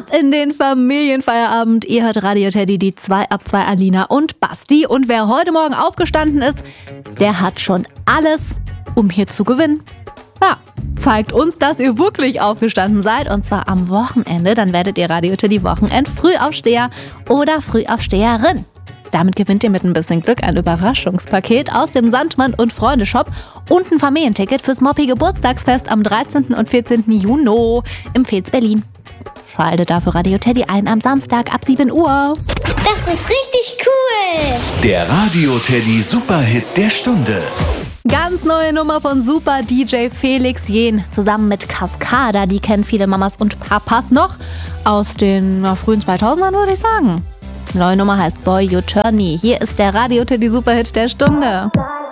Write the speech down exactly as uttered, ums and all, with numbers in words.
Ab in den Familienfeierabend. Ihr hört Radio Teddy, die zwei ab zwei Alina und Basti. Und wer heute Morgen aufgestanden ist, der hat schon alles, um hier zu gewinnen. Ja, zeigt uns, dass ihr wirklich aufgestanden seid. Und zwar am Wochenende. Dann werdet ihr Radio Teddy Wochenend-Frühaufsteher oder Frühaufsteherin. Damit gewinnt ihr mit ein bisschen Glück ein Überraschungspaket aus dem Sandmann und Freunde Shop und ein Familienticket fürs Moppi Geburtstagsfest am dreizehnten und vierzehnten Juni im Fez Berlin. Schaltet dafür Radio Teddy ein am Samstag ab sieben Uhr. Das ist richtig cool. Der Radio Teddy Superhit der Stunde. Ganz neue Nummer von Super D J Felix Jähn zusammen mit Cascada. Die kennen viele Mamas und Papas noch aus den na, frühen zweitausendern, würde ich sagen. Die neue Nummer heißt Boy You Turn Me. Hier ist der Radio Teddy Superhit der Stunde.